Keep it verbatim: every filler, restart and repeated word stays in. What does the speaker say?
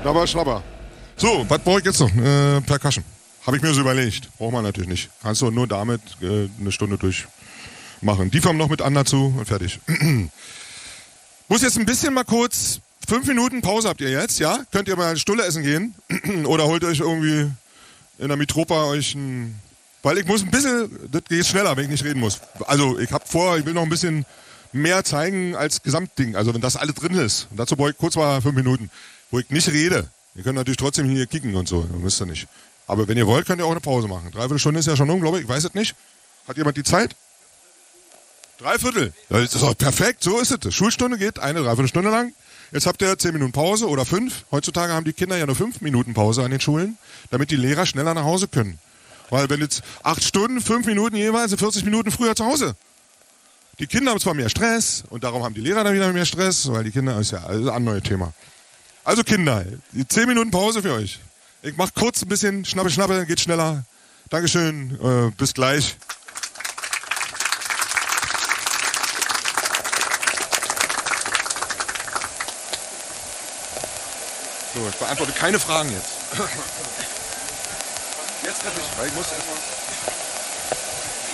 Da war Schlapper. So, was brauche ich jetzt noch? Äh, Percussion. Habe ich mir so überlegt. Braucht man natürlich nicht. Kannst du nur damit äh, eine Stunde durchmachen. Die kommen noch mit an dazu und fertig. Muss jetzt ein bisschen mal kurz, fünf Minuten Pause habt ihr jetzt, ja? Könnt ihr mal eine Stulle essen gehen? Oder holt euch irgendwie in der Mitropa euch ein... Weil ich muss ein bisschen, das geht schneller, wenn ich nicht reden muss. Also ich habe vor, ich will noch ein bisschen mehr zeigen als Gesamtding. Also wenn das alles drin ist. Und dazu brauche ich kurz mal fünf Minuten, wo ich nicht rede. Ihr könnt natürlich trotzdem hier kicken und so, müsst ihr nicht. Aber wenn ihr wollt, könnt ihr auch eine Pause machen. Dreiviertel Stunde ist ja schon um, glaube ich. Ich weiß es nicht. Hat jemand die Zeit? Dreiviertel. Das ist doch perfekt, so ist es. Schulstunde geht eine Dreiviertelstunde lang. Jetzt habt ihr zehn Minuten Pause oder fünf. Heutzutage haben die Kinder ja nur fünf Minuten Pause an den Schulen, damit die Lehrer schneller nach Hause können. Weil wenn jetzt acht Stunden, fünf Minuten jeweils, sind vierzig Minuten früher zu Hause. Die Kinder haben zwar mehr Stress und darum haben die Lehrer dann wieder mehr Stress, weil die Kinder, ist ja also ein neues Thema. Also Kinder, die zehn Minuten Pause für euch. Ich mach kurz ein bisschen Schnappe, Schnappe, geht schneller. Dankeschön, äh, bis gleich. So, ich beantworte keine Fragen jetzt. Jetzt treffe ich, weil ich muss erstmal...